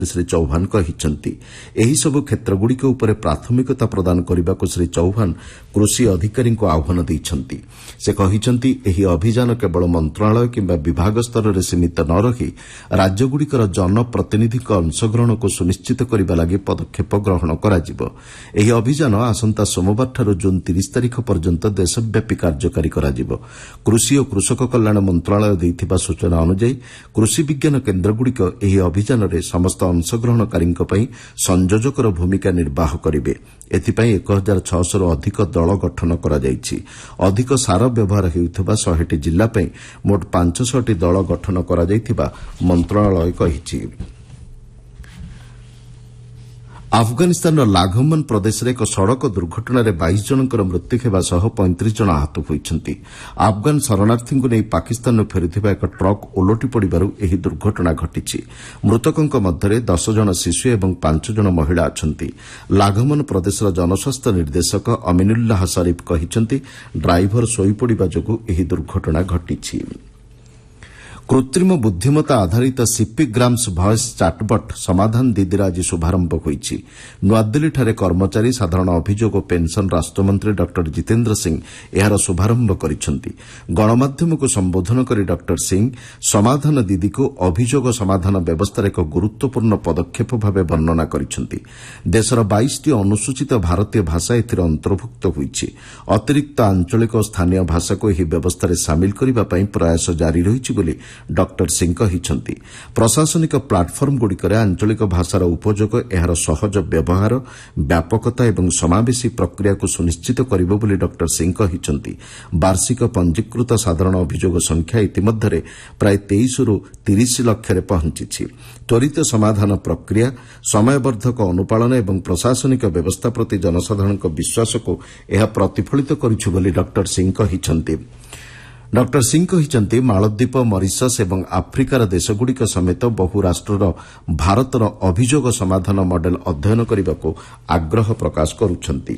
ଶ୍ରୀ ଚୌହାନ କହିଛନ୍ତି। ଏହିସବୁ କ୍ଷେତ୍ରଗୁଡ଼ିକ ଉପରେ ପ୍ରାଥମିକତା ପ୍ରଦାନ କରିବାକୁ ଶ୍ରୀ ଚୌହାନ କୃଷି ଅଧିକାରୀଙ୍କୁ ଆହ୍ୱାନ ଦେଇଛନ୍ତି। ସେ କହିଛନ୍ତି ଏହି ଅଭିଯାନ କେବଳ ମନ୍ତ୍ରଣାଳୟ କିମ୍ବା ବିଭାଗ ସ୍ତରରେ ସୀମିତ ନ ରହି ରାଜ୍ୟଗୁଡ଼ିକର ଜନପ୍ରତିନିଧିଙ୍କ ଅଂଶଗ୍ରହଣକୁ ସୁନିଶ୍ଚିତ କରିବା ଲାଗି ପଦକ୍ଷେପ ଗ୍ରହଣ କରାଯିବ। ଏହି ଅଭିଯାନ ଆସନ୍ତା ସୋମବାରଠାରୁ ଜୁନ୍ 30 ତାରିଖ ପର୍ଯ୍ୟନ୍ତ ଦେଶବ୍ୟାପୀ କାର୍ଯ୍ୟକାରୀ କରାଯିବ। କୃଷି ଓ କୃଷକ କଲ୍ୟାଣ ମନ୍ତ୍ରଣାଳୟ ଦେଇଥିବା ସୂଚନା ଅନୁଯାୟୀ କୃଷି ବିଜ୍ଞାନ କେନ୍ଦ୍ରଗୁଡ଼ିକ ଏହି ଅଭିଯାନରେ ସମସ୍ତ ଅଂଶଗ୍ରହଣକାରୀଙ୍କ ପାଇଁ ସଂଯୋଜକର ଭୂମିକା ନିର୍ବାହ କରିବେ। ଏଥିପାଇଁ 1600ରୁ ଅଧିକ ଦଳ ଗଠନ କରାଯାଇଛି। ଅଧିକ ସାର ବ୍ୟବହାର ହେଉଥିବା 100ଟି ଜିଲ୍ଲା ପାଇଁ ମୋଟ 500ଟି ଦଳ ଗଠନ କରାଯାଇଥିବା ମନ୍ତ୍ରଣାଳୟ କହିଛି। ଆଫଗାନିସ୍ତାନର ଲାଘମନ ପ୍ରଦେଶରେ ଏକ ସଡ଼କ ଦୁର୍ଘଟଣାରେ 22 ଜଣଙ୍କର ମୃତ୍ୟୁ ହେବା ସହ 35 ଜଣ ଆହତ ହୋଇଛନ୍ତି। ଆଫଗାନ ଶରଣାର୍ଥୀଙ୍କୁ ନେଇ ପାକିସ୍ତାନରୁ ଫେରୁଥିବା ଏକ ଟ୍ରକ୍ ଓଲଟି ପଡ଼ିବାରୁ ଏହି ଦୁର୍ଘଟଣା ଘଟିଛି। ମୃତକଙ୍କ ମଧ୍ୟରେ 10 ଜଣ ଶିଶୁ ଏବଂ 5 ଜଣ ମହିଳା ଅଛନ୍ତି। ଲାଘମନ ପ୍ରଦେଶର ଜନସ୍ୱାସ୍ଥ୍ୟ ନିର୍ଦ୍ଦେଶକ ଅମିନୁଲ୍ଲାହ ସରିଫ କହିଛନ୍ତି ଡ୍ରାଇଭର ଶୋଇପଡ଼ିବା ଯୋଗୁଁ ଏହି ଦୁର୍ଘଟଣା ଘଟିଛି। କୃତ୍ରିମ ବୁଦ୍ଧିମତ୍ତା ଆଧାରିତ ସିପିଗ୍ରାମ୍ସ ଭଏସ୍ ଚାଟ୍ବଟ୍ ସମାଧାନ ଦିଦିର ଆଜି ଶୁଭାରମ୍ଭ ହୋଇଛି। ନୂଆଦିଲ୍ଲୀଠାରେ କର୍ମଚାରୀ ସାଧାରଣ ଅଭିଯୋଗ ଓ ପେନ୍ସନ୍ ରାଷ୍ଟ୍ରମନ୍ତ୍ରୀ ଡକ୍ଟର ଜିତେନ୍ଦ୍ର ସିଂ ଏହାର ଶୁଭାରମ୍ଭ କରିଛନ୍ତି। ଗଣମାଧ୍ୟମକୁ ସମ୍ବୋଧନ କରି ଡକ୍ଟର ସିଂ ସମାଧାନ ଦିଦିକୁ ଅଭିଯୋଗ ସମାଧାନ ବ୍ୟବସ୍ଥାର ଏକ ଗୁରୁତ୍ୱପୂର୍ଣ୍ଣ ପଦକ୍ଷେପ ଭାବେ ବର୍ଣ୍ଣନା କରିଛନ୍ତି। ଦେଶର 22ଟି ଅନୁସୂଚିତ ଭାରତୀୟ ଭାଷା ଏଥିରେ ଅନ୍ତର୍ଭୁକ୍ତ ହୋଇଛି। ଅତିରିକ୍ତ ଆଞ୍ଚଳିକ ଓ ସ୍ଥାନୀୟ ଭାଷାକୁ ଏହି ବ୍ୟବସ୍ଥାରେ ସାମିଲ କରିବା ପାଇଁ ପ୍ରୟାସ ଜାରି ରହିଛି ବୋଲି ଡକ୍ଟର ସିଂ କହିଛନ୍ତି। ପ୍ରଶାସନିକ ପ୍ଲାଟଫର୍ମଗୁଡ଼ିକରେ ଆଞ୍ଚଳିକ ଭାଷାର ଉପଯୋଗ ଏହାର ସହଜ ବ୍ୟବହାର, ବ୍ୟାପକତା ଏବଂ ସମାବେଶୀ ପ୍ରକ୍ରିୟାକୁ ସୁନିଶ୍ଚିତ କରିବ ବୋଲି ଡକ୍ଟର ସିଂ କହିଛନ୍ତି। ବାର୍ଷିକ ପଞ୍ଜୀକୃତ ସାଧାରଣ ଅଭିଯୋଗ ସଂଖ୍ୟା ଇତିମଧ୍ୟରେ ପ୍ରାୟ 23ରୁ 30 ଲକ୍ଷରେ ପହଞ୍ଚିଛି। ତ୍ୱରିତ ସମାଧାନ ପ୍ରକ୍ରିୟା, ସମୟବର୍ଦ୍ଧକ ଅନୁପାଳନ ଏବଂ ପ୍ରଶାସନିକ ବ୍ୟବସ୍ଥା ପ୍ରତି ଜନସାଧାରଣଙ୍କ ବିଶ୍ୱାସକୁ ଏହା ପ୍ରତିଫଳିତ କରୁଛି ବୋଲି ଡକ୍ଟର ସିଂ କହିଛନ୍ତି। ଡକ୍ଟର ସିଂ କହିଛନ୍ତି ମାଳଦ୍ୱୀପ, ମରିସସ୍ ଏବଂ ଆଫ୍ରିକାର ଦେଶଗୁଡ଼ିକ ସମେତ ବହୁ ରାଷ୍ଟ୍ରର ଭାରତର ଅଭିଯୋଗ ସମାଧାନ ମଡେଲ ଅଧ୍ୟୟନ କରିବାକୁ ଆଗ୍ରହ ପ୍ରକାଶ କରୁଛନ୍ତି।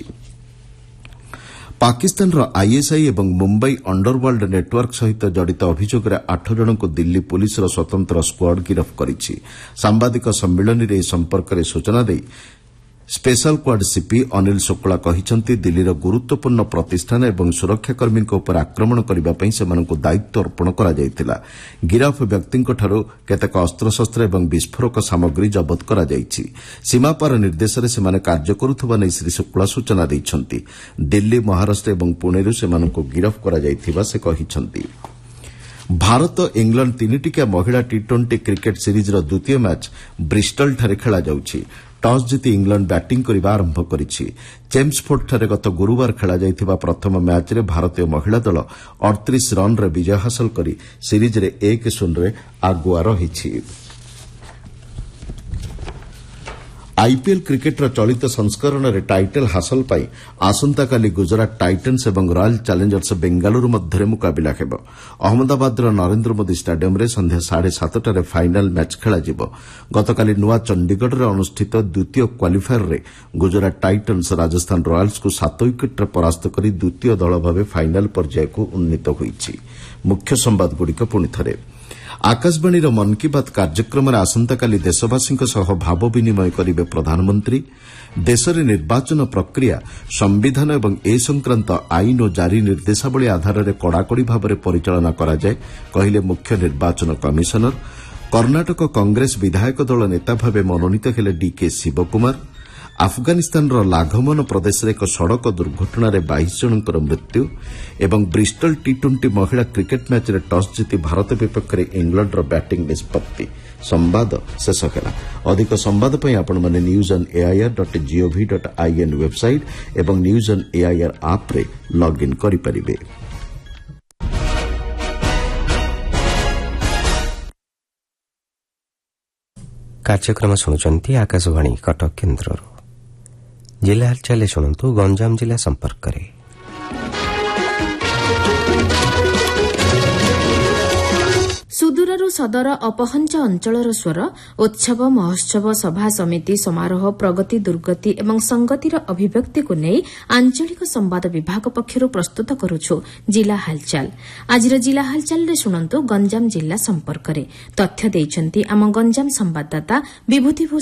ପାକିସ୍ତାନର ଆଇଏସ୍ଆଇ ଏବଂ ମୁମ୍ବାଇ ଅଣ୍ଡରୱାର୍ଲ୍ଡ ନେଟୱାର୍କ ସହିତ ଜଡ଼ିତ ଅଭିଯୋଗରେ 8 ଜଣଙ୍କୁ ଦିଲ୍ଲୀ ପୁଲିସର ସ୍ୱତନ୍ତ୍ର ସ୍କ୍ୱାର୍ଡ ଗିରଫ କରିଛି। ସାମ୍ବାଦିକ ସମ୍ମିଳନୀରେ ଏ ସମ୍ପର୍କରେ ସୂଚନା ଦେଇ ସ୍ପେଶାଲ କ୍ୱାର୍ଡ ସିପି ଅନିଲ ଶୁକ୍ଲା କହିଛନ୍ତି ଦିଲ୍ଲୀର ଗୁରୁତ୍ୱପୂର୍ଣ୍ଣ ପ୍ରତିଷ୍ଠାନ ଏବଂ ସୁରକ୍ଷାକର୍ମୀଙ୍କ ଉପରେ ଆକ୍ରମଣ କରିବା ପାଇଁ ସେମାନଙ୍କୁ ଦାୟିତ୍ୱ ଅର୍ପଣ କରାଯାଇଥିଲା। ଗିରଫ ବ୍ୟକ୍ତିଙ୍କଠାରୁ କେତେକ ଅସ୍ତ୍ରଶସ୍ତ୍ର ଏବଂ ବିସ୍ଫୋରକ ସାମଗ୍ରୀ ଜବତ କରାଯାଇଛି। ସୀମାପାର ନିର୍ଦ୍ଦେଶରେ ସେମାନେ କାର୍ଯ୍ୟ କରୁଥିବା ନେଇ ଶ୍ରୀ ଶୁକ୍ଲା ସୂଚନା ଦେଇଛନ୍ତି। ଦିଲ୍ଲୀ, ମହାରାଷ୍ଟ୍ର ଏବଂ ପୁଣେରୁ ସେମାନଙ୍କୁ ଗିରଫ କରାଯାଇଥିବା ସେ କହିଛନ୍ତି। ଭାରତ ଇଂଲଣ୍ଡ 3ଟିକିଆ ମହିଳା ଟି20 କ୍ରିକେଟ୍ ସିରିଜ୍ର ଦ୍ୱିତୀୟ ମ୍ୟାଚ୍ ବ୍ରିଷ୍ଟଲ୍ଠାରେ ଖେଳାଯାଉଛି। ଟସ୍ ଜିତି ଇଂଲଣ୍ଡ ବ୍ୟାଟିଂ କରିବା ଆରମ୍ଭ କରିଛି। ଚେମ୍ସଫୋର୍ଡଠାରେ ଗତ ଗୁରୁବାର ଖେଳାଯାଇଥିବା ପ୍ରଥମ ମ୍ୟାଚ୍ରେ ଭାରତୀୟ ମହିଳା ଦଳ 38 ରନ୍ରେ ବିଜୟ ହାସଲ କରି ସିରିଜ୍ରେ 1-0ରେ ଆଗୁଆ ରହିଛି। ଆଇପିଏଲ୍ କ୍ରିକେଟ୍ର ଚଳିତ ସଂସ୍କରଣରେ ଟାଇଟଲ୍ ହାସଲ ପାଇଁ ଆସନ୍ତାକାଲି ଗୁଜରାଟ ଟାଇଟନ୍ସ ଏବଂ ରୟାଲ୍ ଚ୍ୟାଲେଞ୍ଜର୍ସ ବେଙ୍ଗାଲୁରୁ ମଧ୍ୟରେ ମୁକାବିଲା ହେବ। ଅହମ୍ମଦାବାଦର ନରେନ୍ଦ୍ର ମୋଦି ଷ୍ଟାଡିୟମ୍ରେ ସନ୍ଧ୍ୟା 7:30ଟାରେ ଫାଇନାଲ୍ ମ୍ୟାଚ୍ ଖେଳାଯିବ। ଗତକାଲି ନୂଆ ଚଣ୍ଡିଗଡ଼ରେ ଅନୁଷ୍ଠିତ ଦ୍ୱିତୀୟ କ୍ୱାଲିଫାୟରରେ ଗୁଜରାଟ ଟାଇଟନ୍ସ ରାଜସ୍ଥାନ ରୟାଲ୍ସକୁ 7 ୱିକେଟ୍ରେ ପରାସ୍ତ କରି ଦ୍ୱିତୀୟ ଦଳ ଭାବେ ଫାଇନାଲ୍ ପର୍ଯ୍ୟାୟକୁ ଉନ୍ନୀତ ହୋଇଛି। ମୁଖ୍ୟ ସମ୍ବାଦଗୁଡ଼ିକ ପୁଣିଥରେ। ଆକାଶବାଣୀର ମନ୍ କି ବାତ୍ କାର୍ଯ୍ୟକ୍ରମରେ ଆସନ୍ତାକାଲି ଦେଶବାସୀଙ୍କ ସହ ଭାବ ବିନିମୟ କରିବେ ପ୍ରଧାନମନ୍ତ୍ରୀ। ଦେଶରେ ନିର୍ବାଚନ ପ୍ରକ୍ରିୟା ସମ୍ବିଧାନ ଏବଂ ଏ ସଂକ୍ରାନ୍ତ ଆଇନ ଓ ଜାରି ନିର୍ଦ୍ଦେଶାବଳୀ ଆଧାରରେ କଡ଼ାକଡ଼ି ଭାବରେ ପରିଚାଳନା କରାଯାଏ, କହିଲେ ମୁଖ୍ୟ ନିର୍ବାଚନ କମିଶନର। କର୍ଣ୍ଣାଟକ କଂଗ୍ରେସ ବିଧାୟକ ଦଳ ନେତା ଭାବେ ମନୋନୀତ ହେଲେ ଡିକେ ଶିବକୁମାର। ଆଫଗାନିସ୍ତାନର ଲାଘମନ ପ୍ରଦେଶରେ ଏକ ସଡ଼କ ଦୁର୍ଘଟଣାରେ 22 ଜଣଙ୍କର ମୃତ୍ୟୁ ଏବଂ ବ୍ରିଷ୍ଟଲ ଟି20 ମହିଳା କ୍ରିକେଟ୍ ମ୍ୟାଚ୍ରେ ଟସ୍ ଜିତି ଭାରତ ବିପକ୍ଷରେ ଇଂଲଣ୍ଡର ବ୍ୟାଟିଂ ନିଷ୍ପତ୍ତି। ସମ୍ବାଦ ଶେଷ ହେଲା। ଅଧିକ ସମ୍ବାଦ ପାଇଁ ଆପଣମାନେ newsonair.gov.in ୱେବ୍ସାଇଟ୍ ଏବଂ ନ୍ୟୁଜ୍ ଅନ୍ ଏଆଇଆର ଆପ୍ରେ ଲଗ୍ଇନ୍ କରିପାରିବେ। କାର୍ଯ୍ୟକ୍ରମ ଶୁଣୁଛନ୍ତି ଆକାଶବାଣୀ କଟକ କେନ୍ଦ୍ରରୁ। ଜିଲ୍ଲା ହାଲଚାଲ ଶୁଣନ୍ତୁ ଗଞ୍ଜାମ ଜିଲ୍ଲା ସମ୍ପର୍କରେ। ସୁଦୂରରୁ ସଦର ଅପହଞ୍ଚ ଅଞ୍ଚଳର ସ୍ୱର ଉତ୍ସବ ମହୋତ୍ସବ ସଭା ସମିତି ସମାରୋହ ପ୍ରଗତି ଦୁର୍ଗତି ଏବଂ ସଂଗତିର ଅଭିବ୍ୟକ୍ତିକୁ ନେଇ ଆଞ୍ଚଳିକ ସମ୍ବାଦ ବିଭାଗ ପକ୍ଷରୁ ପ୍ରସ୍ତୁତ କରୁଛୁ ଜିଲ୍ଲା ହାଲଚାଲ। ଆଜିର ଜିଲ୍ଲା ହାଲଚାଲରେ ଶୁଣନ୍ତୁ ଗଞ୍ଜାମ ଜିଲ୍ଲା ସମ୍ପର୍କରେ ତଥ୍ୟ ଦେଇଛନ୍ତି ଆମ ଗଞ୍ଜାମ ସମ୍ବାଦଦାତା ବିଭୂତି